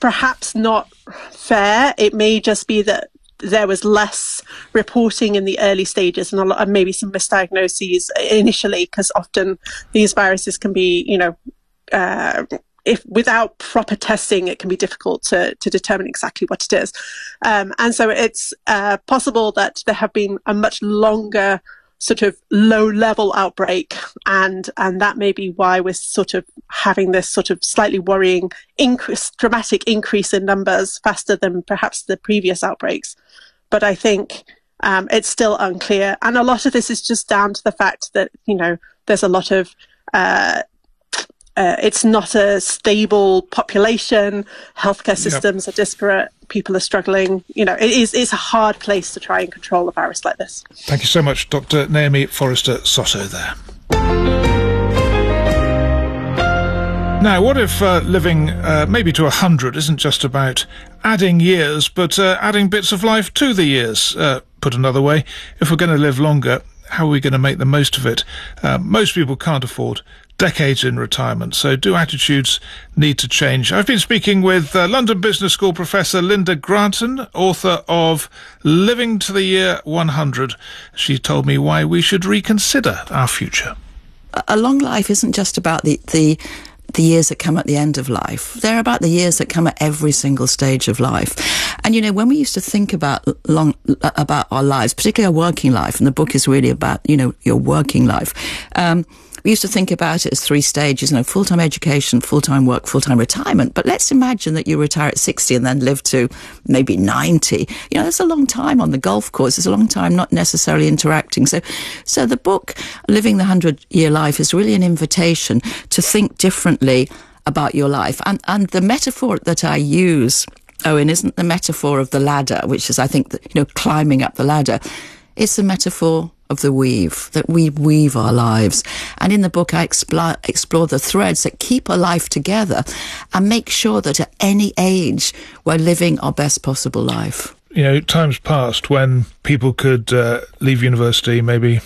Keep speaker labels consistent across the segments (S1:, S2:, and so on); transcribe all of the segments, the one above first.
S1: perhaps not fair. It may just be that there was less reporting in the early stages and maybe some misdiagnoses initially, because often these viruses can be, if without proper testing, it can be difficult to determine exactly what it is. And so it's possible that there have been a much longer sort of low-level outbreak, and that may be why we're sort of having this sort of slightly worrying dramatic increase in numbers faster than perhaps the previous outbreaks. But I think it's still unclear, and a lot of this is just down to the fact that there's a lot of it's not a stable population. Healthcare systems are disparate. People are struggling. It's a hard place to try and control a virus like this.
S2: Thank you so much, Dr. Naomi Forrester-Soto there. Now, what if living maybe to 100 isn't just about adding years, but adding bits of life to the years? Put another way, if we're going to live longer, how are we going to make the most of it? Most people can't afford decades in retirement, so do attitudes need to change? I've been speaking with London Business School professor Lynda Gratton, author of Living to the Year 100. She told me why we should reconsider our future.
S3: A long life isn't just about the years that come at the end of life. They're about the years that come at every single stage of life. And, when we used to think about our lives, particularly our working life, and the book is really about, your working life, we used to think about it as 3 stages, full-time education, full-time work, full-time retirement. But let's imagine that you retire at 60 and then live to maybe 90. That's a long time on the golf course. It's a long time not necessarily interacting. So the book, Living the 100-Year Life, is really an invitation to think differently about your life. And the metaphor that I use, Owen, isn't the metaphor of the ladder, which is, I think, climbing up the ladder. It's the metaphor of the weave, that we weave our lives. And in the book, I explore the threads that keep our life together and make sure that at any age, we're living our best possible life.
S2: Times past when people could leave university maybe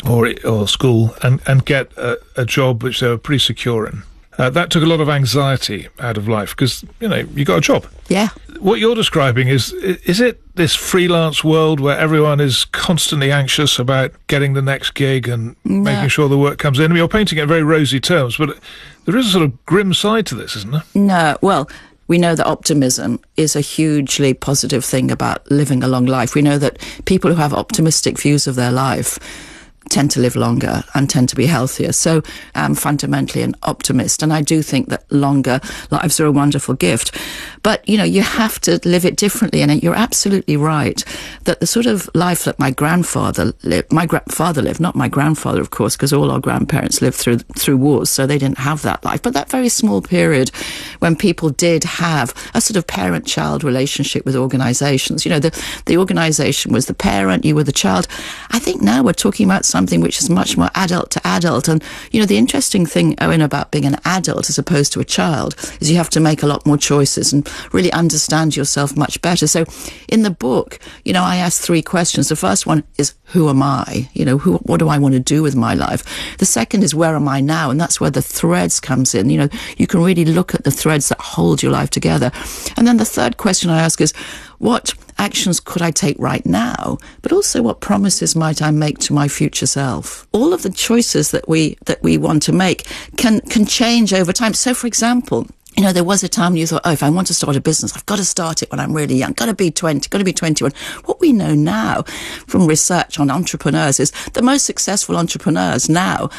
S2: or school and get a job which they were pretty secure in. That took a lot of anxiety out of life because, you got a job.
S3: Yeah.
S2: What you're describing is it this freelance world where everyone is constantly anxious about getting the next gig and making sure the work comes in? I mean, you're painting it in very rosy terms, but there is a sort of grim side to this, isn't there?
S3: No, well, we know that optimism is a hugely positive thing about living a long life. We know that people who have optimistic views of their life tend to live longer and tend to be healthier. So I'm fundamentally an optimist, and I do think that longer lives are a wonderful gift. But, you have to live it differently, and you're absolutely right that the sort of life that my grandfather lived, not my grandfather, of course, because all our grandparents lived through wars, so they didn't have that life. But that very small period when people did have a sort of parent-child relationship with organisations, the organisation was the parent, you were the child. I think now we're talking about something which is much more adult to adult. And, the interesting thing, Owen, about being an adult as opposed to a child is you have to make a lot more choices and really understand yourself much better. So in the book, I ask 3 questions. The first one is, who am I? What do I want to do with my life? The second is, where am I now? And that's where the threads comes in. You can really look at the threads that hold your life together. And then the third question I ask is, what actions could I take right now? But also, what promises might I make to my future self? All of the choices that we want to make can change over time. So, for example, there was a time when you thought, if I want to start a business, I've got to start it when I'm really young. Got to be 20, got to be 21. What we know now from research on entrepreneurs is the most successful entrepreneurs now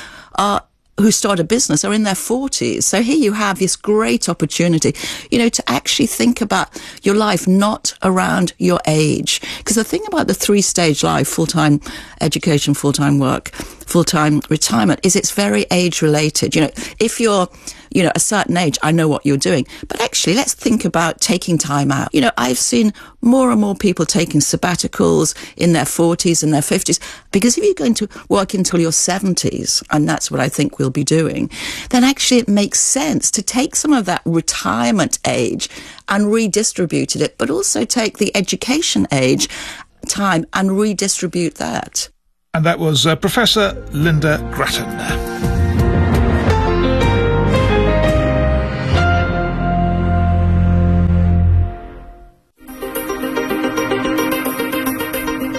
S3: who start a business are in their 40s. So here you have this great opportunity, to actually think about your life not around your age. Because the thing about the 3-stage life, full-time education, full-time work, full-time retirement, is it's very age-related. If you're a certain age, I know what you're doing. But actually, let's think about taking time out. I've seen more and more people taking sabbaticals in their 40s and their 50s, because if you're going to work until your 70s, and that's what I think we'll be doing, then actually it makes sense to take some of that retirement age and redistribute it, but also take the education age time and redistribute that.
S2: And that was Professor Lynda Gratton.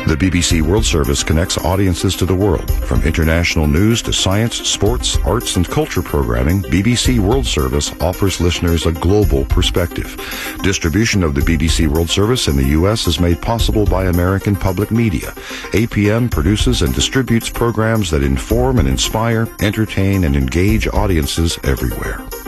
S4: The BBC World Service connects audiences to the world. From international news to science, sports, arts, and culture programming, BBC World Service offers listeners a global perspective. Distribution of the BBC World Service in the U.S. is made possible by American Public Media. APM produces and distributes programs that inform and inspire, entertain, and engage audiences everywhere.